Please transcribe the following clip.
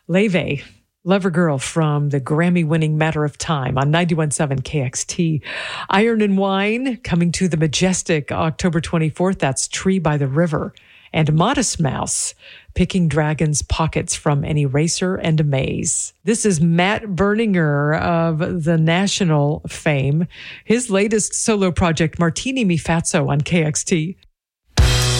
Leve, Lover Girl from the Grammy-winning Matter of Time on 91.7 KXT. Iron and Wine coming to the Majestic October 24th. That's Tree by the River. And Modest Mouse, Picking Dragons' Pockets from an Eraser and a Maze. This is Matt Berninger of the National fame. His latest solo project, Martini Mi Fatso on KXT.